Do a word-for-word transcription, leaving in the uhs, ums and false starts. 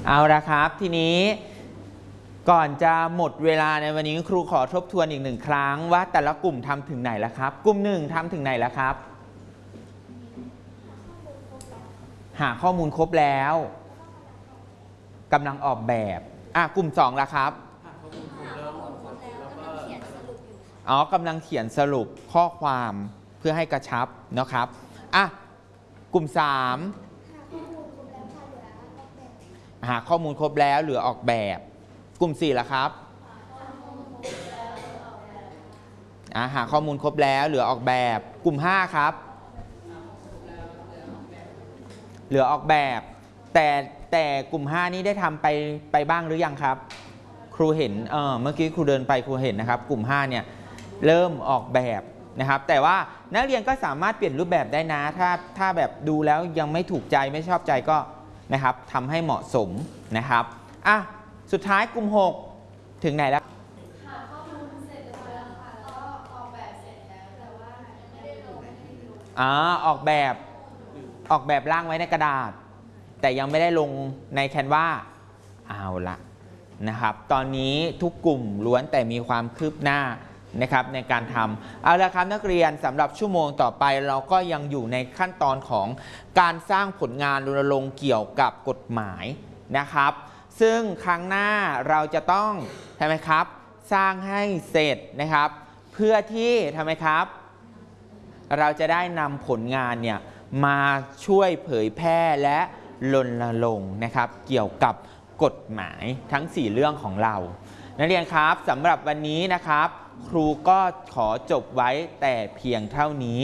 เอาละครับทีนี้ก่อนจะหมดเวลาในวันนี้ครูขอทบทวนอีกหนึ่งครั้งว่าแต่ละกลุ่มทำถึงไหนแล้วครับกลุ่มหนึ่งทำถึงไหนแล้วครับหาข้อมูลครบแล้วกำลังออกแบบอ่ะกลุ่มสองละครับอ๋อกำลังเขียนสรุปข้อความเพื่อให้กระชับนะครับอ่ะกลุ่มสามหาข้อมูลครบแล้วเหลือออกแบบกลุ่มสี่ละครับอ่ะหาข้อมูลครบแล้วเหลือออกแบบกลุ่มห้าครับเหลือออกแบบแต่แต่กลุ่มห้านี้ได้ทำไปไปบ้างหรือยังครับครูเห็นเออเมื่อกี้ครูเดินไปครูเห็นนะครับกลุ่มห้าเนี่ยเริ่มออกแบบนะครับแต่ว่านักเรียนก็สามารถเปลี่ยนรูปแบบได้นะถ้าถ้าแบบดูแล้วยังไม่ถูกใจไม่ชอบใจก็นะครับทำให้เหมาะสมนะครับอ่ะสุดท้ายกลุ่มหกถึงไหนแล้วหาข้อมูลเสร็จแล้วค่ะก็ออกแบบเสร็จแล้วแต่ว่าไม่ได้ลงอ๋อออกแบบออกแบบร่างไว้ในกระดาษแต่ยังไม่ได้ลงในแคนวาเอาละนะครับตอนนี้ทุกกลุ่มล้วนแต่มีความคืบหน้านะครับในการทำเอาละครับนักเรียนสำหรับชั่วโมงต่อไปเราก็ยังอยู่ในขั้นตอนของการสร้างผลงานรณรงค์เกี่ยวกับกฎหมายนะครับซึ่งครั้งหน้าเราจะต้องทำไมครับสร้างให้เสร็จนะครับเพื่อที่ทำไมครับเราจะได้นำผลงานเนี่ยมาช่วยเผยแพร่และรณรงค์นะครับเกี่ยวกับกฎหมายทั้งสี่เรื่องของเรานักเรียนครับสำหรับวันนี้นะครับครูก็ขอจบไว้แต่เพียงเท่านี้